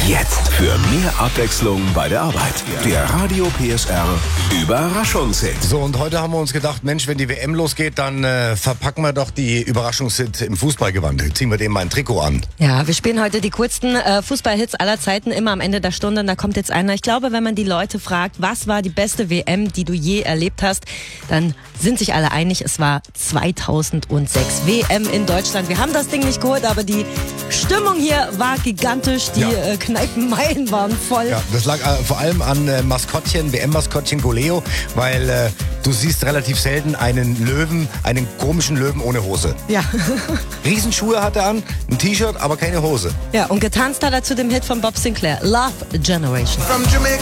Jetzt für mehr Abwechslung bei der Arbeit. Der Radio PSR Überraschungshit. So, und heute haben wir uns gedacht, Mensch, wenn die WM losgeht, dann verpacken wir doch die Überraschungshit im Fußballgewand. Ziehen wir dem mal ein Trikot an. Ja, wir spielen heute die coolsten Fußballhits aller Zeiten, immer am Ende der Stunde. Und da kommt jetzt einer. Ich glaube, wenn man die Leute fragt, was war die beste WM, die du je erlebt hast, dann sind sich alle einig, es war 2006 WM in Deutschland. Wir haben das Ding nicht geholt, aber die Stimmung hier war gigantisch. Die Kneipenmeilen waren voll. Ja, das lag vor allem an Maskottchen, WM-Maskottchen Goleo, weil du siehst relativ selten einen Löwen, einen komischen Löwen ohne Hose. Ja. Riesenschuhe hat er an, ein T-Shirt, aber keine Hose. Ja, und getanzt hat er zu dem Hit von Bob Sinclair, Love Generation.